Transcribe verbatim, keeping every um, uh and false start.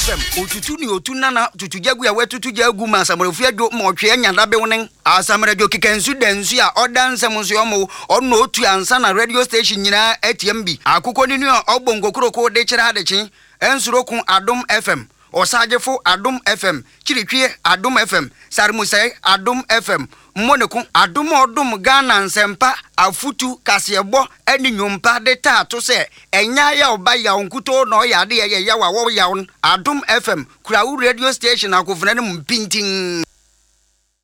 M otutu ni otu nana tutu jagu ya wetutu jagu ma asamrefu adwo ma otwe anyada be wonen asamrejo kikansu dansu a odansem nso yomo onno otu ansa na radio station nyina atm bi akoko ni no ogbongo kroko de kira adechi ensurokun Adom F M osagefo Adom F M chiritwe Adom F M sarmusai Adom F M monekun Adom odum Ghana nsempa afutu kasebo eni nyompa de tato se enya ya oba ya onkuto no ya de ye ya wa wo ya Adom F M kura radio station akofuna ne mpintin